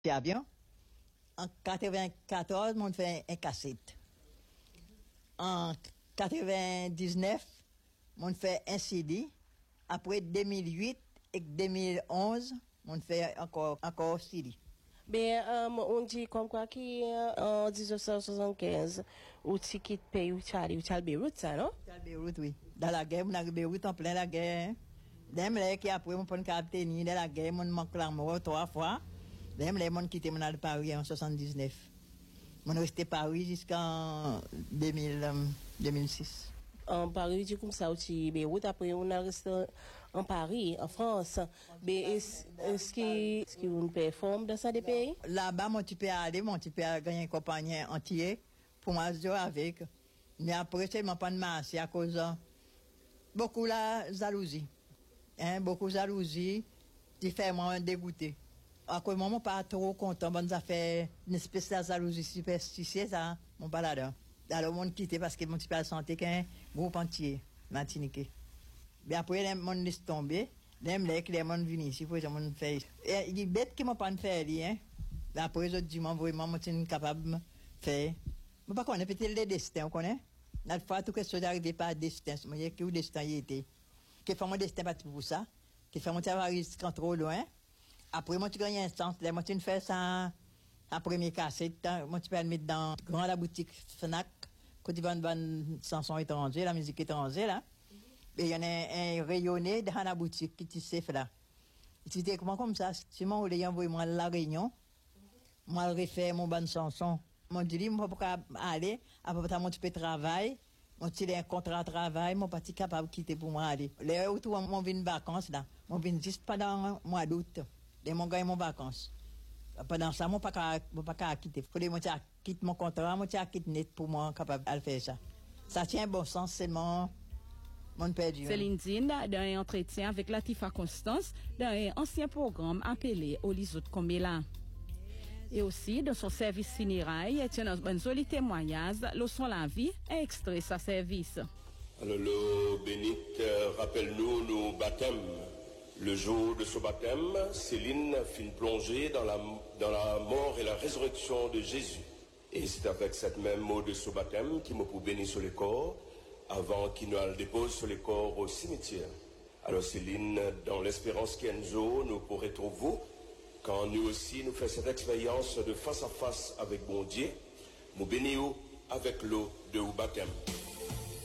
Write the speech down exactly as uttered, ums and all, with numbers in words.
C'est bien. En quatre-vingt-quatorze, on fait un cassette. En quatre-vingt-dix-neuf, on fait un C D. Après deux mille huit et deux mille onze, on fait encore encore C D. Ben, um, on dit comme quoi qu'en dix-neuf cent soixante-quinze, ou tu quittes le pays, ou tu arrives à Beyrouth, ça, non? À Beyrouth, oui. Dans la guerre, on a Beyrouth en plein la guerre. Dès que après, on prend une capitaine de la guerre, on manque la mort trois fois. Dès que on quitte mon Paris en soixante-dix-neuf. On est resté à Paris jusqu'en deux mille six. En Paris, tu comme ça, aussi Beyrouth, après on a resté en Paris, en France. Mais est-ce est qu'il est qu'on performe dans ça des pays? Là-bas, mon tu peux aller, mon tu peux gagner une compagnie entière pour moi jouer avec. Mais après, c'est mon pas de masse à cause de beaucoup la jalousie. Hein, beaucoup de jalousie, qui fait moi dégoûté. À cause de moi, je ne suis pas trop content, bon, ça fait une espèce de jalousie superstitieuse, ça, mon baladeur. Alors, mon quitté parce que mon petit peu la santé qu'un groupe entier, Martinique. Mais après, mon laisse tomber. Même là, que les gens viennent ici, pour exemple, mon fait. Et il est bête qui m'a pas fait, hein. Après, je dis, moi, vraiment, moi, je suis capable de faire. Je ne sais pas, peut-être le destin, vous connaissez? La fois, tout chose n'arrive pas à destin. Je dis, que le destin y était. Que fait mon destin pas pour ça. Que fait mon travail quand trop loin. Après, moi, tu gagnes un instant. Là, moi, tu fais ça. La première cassette, moi, tu peux le mettre dans grand la boutique Fnac. Quand tu vas une chanson étrangère, la musique étrangère, là. Et il y en a un, un rayonné dans la boutique qui tu sais là. Et tu dis, comment comme ça? Si moi, je envoie moi la réunion, moi, je refais mon bonne chanson. Moi, je dis, moi, pour aller, après, moi, tu peux travailler. Moi, tu as un contrat de travail, moi, pas capable de quitter pour moi aller. Là, où moi, je viens de vacances, là. Moi, je viens juste pendant le mois d'août. Et moi, je gagne mon vacances. Pendant ça, moi, je ne peux pas quitter. Il faut que moi, je quitte mon contrat, moi, je quitte net pour moi, capable de faire ça. Ça tient bon sens seulement. Céline Digne, dans un entretien avec Latifa Constance, dans un ancien programme appelé Olizout Komela. Et aussi, dans son service cinérail, est un joli témoignage, le son la vie, est extrait sa service. Alors, l'eau bénite, rappelle-nous nos baptêmes. Le jour de ce baptême, Céline fit une plongée dans la, dans la mort et la résurrection de Jésus. Et c'est avec cette même eau de ce baptême qu'il m'a pour bénir sur les corps, avant qu'il ne le dépose sur les corps au cimetière. Alors Céline, dans l'espérance qu'Enzo nous pourrait trouver, quand nous aussi nous faisons cette expérience de face à face avec bon Dieu, nous bénissons avec l'eau de baptême.